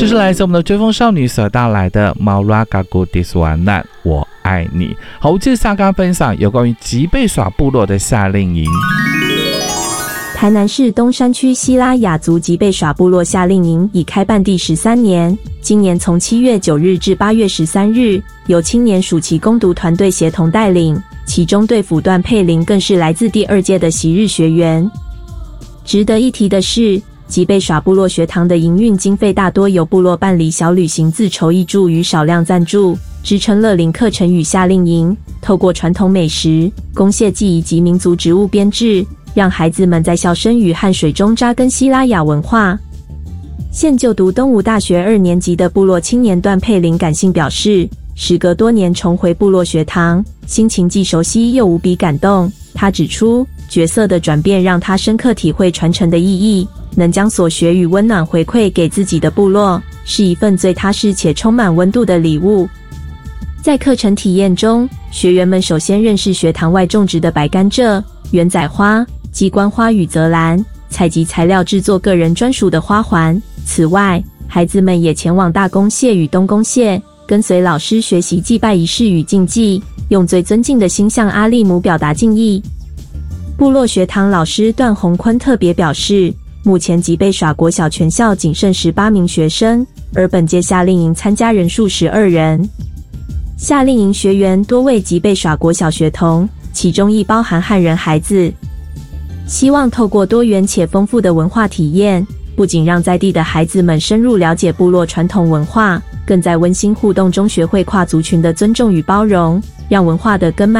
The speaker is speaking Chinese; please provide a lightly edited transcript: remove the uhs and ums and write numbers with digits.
这是来自我们的追风少女所带来的 Maura Gagu Diswanan 我爱你。好，我接着刚刚分享有关于吉贝耍部落的夏令营。 台南市东山区西拉雅族吉贝耍部落夏令营已开办第13年，今年从7月9日至8月13日，由青年暑期攻读团队协同带领，其中队辅段佩玲更是来自第2届的昔日学员。值得一提的是，吉贝耍部落学堂的营运经费大多由部落办理小旅行自筹挹注与少量赞助，支撑乐龄课程与夏令营，透过传统美食、公蟹技以及民族植物编制，让孩子们在笑声与汗水中扎根西拉雅文化。现就读东吴大学2年级的部落青年段佩玲感性表示，时隔多年重回部落学堂，心情既熟悉又无比感动。他指出，角色的转变让他深刻体会传承的意义，能将所学与温暖回馈给自己的部落，是一份最踏实且充满温度的礼物。在课程体验中，学员们首先认识学堂外种植的白甘蔗、圆仔花、鸡冠花与泽兰，采集材料制作个人专属的花环。此外，孩子们也前往大公蟹与东公蟹，跟随老师学习祭拜仪式与禁忌，用最尊敬的心向阿利姆表达敬意。部落学堂老师段宏坤特别表示，目前吉贝耍国小全校仅剩18名学生，而本届夏令营参加人数12人。夏令营学员多为吉贝耍国小学童，其中亦包含汉人孩子。希望透过多元且丰富的文化体验，不仅让在地的孩子们深入了解部落传统文化，更在温馨互动中学会跨族群的尊重与包容，让文化的根脉